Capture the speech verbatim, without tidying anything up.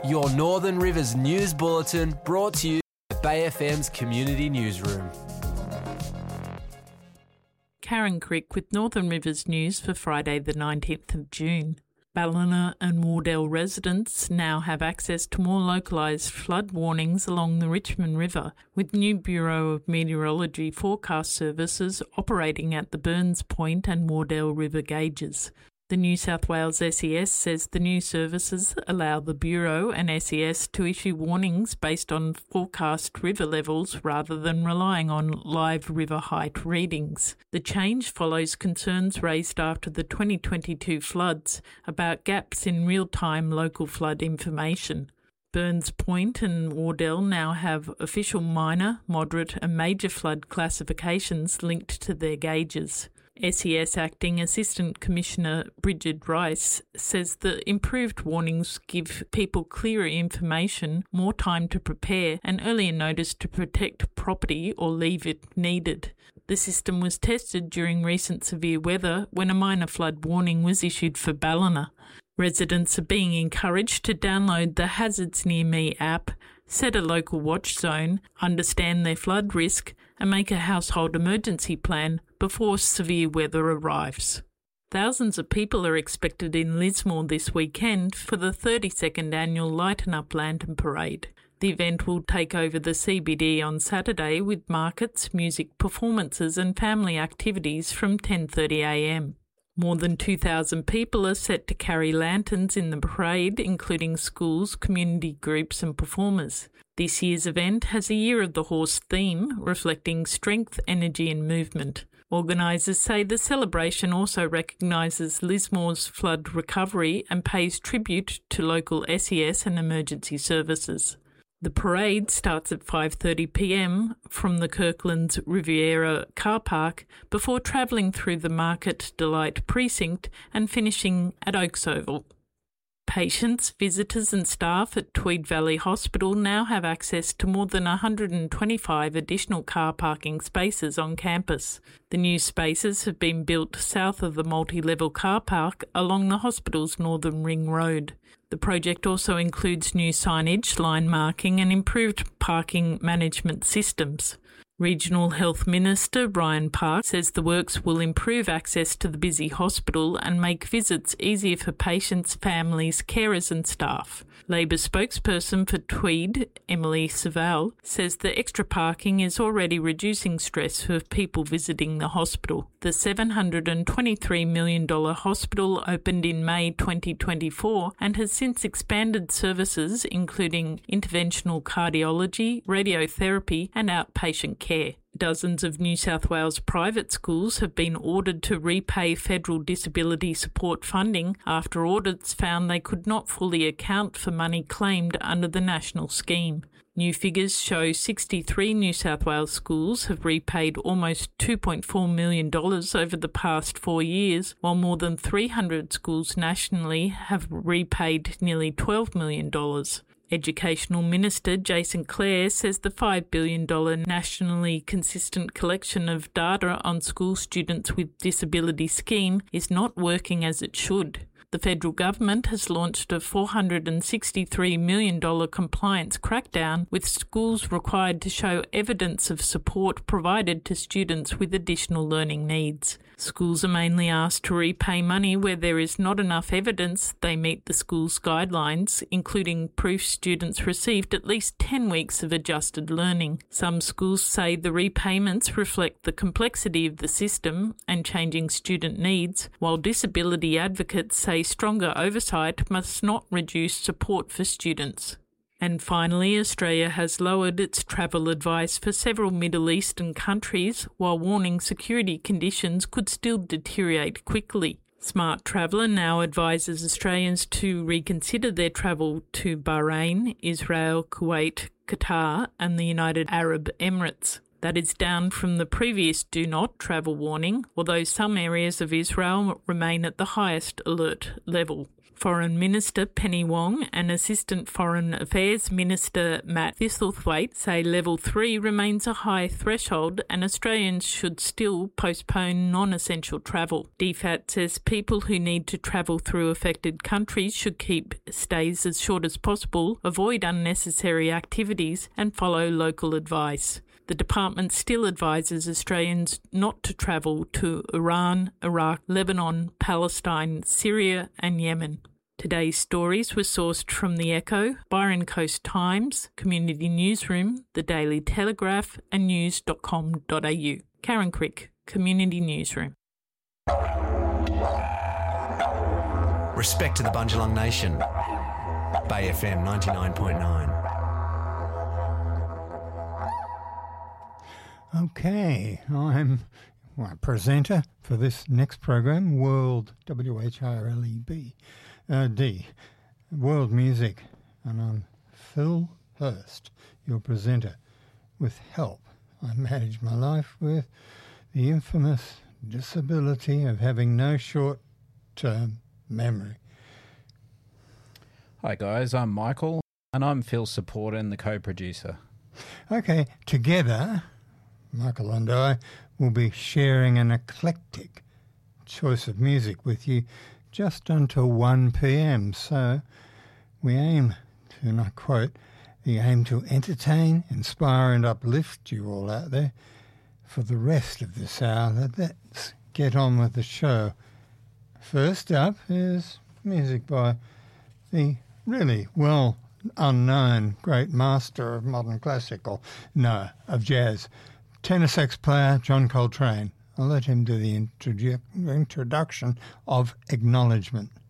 Your Northern Rivers News Bulletin, brought to you by Bay F M's Community Newsroom. Karen Crick with Northern Rivers News for Friday the nineteenth of June. Ballina and Wardell residents now have access to more localised flood warnings along the Richmond River, with new Bureau of Meteorology forecast services operating at the Burns Point and Wardell River gauges. The New South Wales S E S says the new services allow the Bureau and S E S to issue warnings based on forecast river levels rather than relying on live river height readings. The change follows concerns raised after the twenty twenty-two floods about gaps in real-time local flood information. Burns Point and Wardell now have official minor, moderate and major flood classifications linked to their gauges. S E S Acting Assistant Commissioner Bridget Rice says the improved warnings give people clearer information, more time to prepare and earlier notice to protect property or leave if needed. The system was tested during recent severe weather when a minor flood warning was issued for Ballina. Residents are being encouraged to download the Hazards Near Me app, set a local watch zone, understand their flood risk and make a household emergency plan before severe weather arrives. Thousands of people are expected in Lismore this weekend for the thirty-second annual Lighten Up Lantern Parade. The event will take over the C B D on Saturday with markets, music performances and family activities from ten thirty a m. More than two thousand people are set to carry lanterns in the parade, including schools, community groups and performers. This year's event has a Year of the Horse theme, reflecting strength, energy and movement. Organisers say the celebration also recognises Lismore's flood recovery and pays tribute to local S E S and emergency services. The parade starts at five thirty p m from the Kirkland's Riviera car park before travelling through the Market Delight precinct and finishing at Oaks Oval. Patients, visitors and staff at Tweed Valley Hospital now have access to more than one hundred twenty-five additional car parking spaces on campus. The new spaces have been built south of the multi-level car park along the hospital's Northern Ring Road. The project also includes new signage, line marking and improved parking management systems. Regional Health Minister Ryan Park says the works will improve access to the busy hospital and make visits easier for patients, families, carers and staff. Labor spokesperson for Tweed, Emily Savelle, says the extra parking is already reducing stress for people visiting the hospital. The seven hundred twenty-three million dollars hospital opened in May twenty twenty-four and has since expanded services including interventional cardiology, radiotherapy and outpatient care. Dozens of New South Wales private schools have been ordered to repay federal disability support funding after audits found they could not fully account for money claimed under the national scheme. New figures show sixty-three New South Wales schools have repaid almost two point four million dollars over the past four years, while more than three hundred schools nationally have repaid nearly twelve million dollars. Educational Minister Jason Clare says the five billion dollars nationally consistent collection of data on school students with disability scheme is not working as it should. The federal government has launched a four hundred sixty-three million dollars compliance crackdown, with schools required to show evidence of support provided to students with additional learning needs. Schools are mainly asked to repay money where there is not enough evidence they meet the school's guidelines, including proof students received at least ten weeks of adjusted learning. Some schools say the repayments reflect the complexity of the system and changing student needs, while disability advocates say stronger oversight must not reduce support for students. And finally, Australia has lowered its travel advice for several Middle Eastern countries while warning security conditions could still deteriorate quickly. Smart Traveller now advises Australians to reconsider their travel to Bahrain, Israel, Kuwait, Qatar and the United Arab Emirates. That is down from the previous do not travel warning, although some areas of Israel remain at the highest alert level. Foreign Minister Penny Wong and Assistant Foreign Affairs Minister Matt Thistlethwaite say Level three remains a high threshold and Australians should still postpone non-essential travel. D FAT says people who need to travel through affected countries should keep stays as short as possible, avoid unnecessary activities and follow local advice. The department still advises Australians not to travel to Iran, Iraq, Lebanon, Palestine, Syria and Yemen. Today's stories were sourced from The Echo, Byron Coast Times, Community Newsroom, The Daily Telegraph and news dot com dot a u. Karen Crick, Community Newsroom. Respect to the Bundjalung Nation. Bay F M ninety-nine point nine. Okay, I'm well, presenter for this next program, World, W H I R L E B, uh, D, World Music, and I'm Phil Hurst, your presenter. With help, I manage my life with the infamous disability of having no short-term memory. Hi guys, I'm Michael, and I'm Phil's supporter and the co-producer. Okay, together, Michael and I will be sharing an eclectic choice of music with you just until one p.m. So we aim to, and I quote, we aim to entertain, inspire and uplift you all out there. For the rest of this hour, let's get on with the show. First up is music by the really well unknown great master of modern classical, no, of jazz, tenor sax player John Coltrane. I'll let him do the introdu- introduction of Acknowledgement.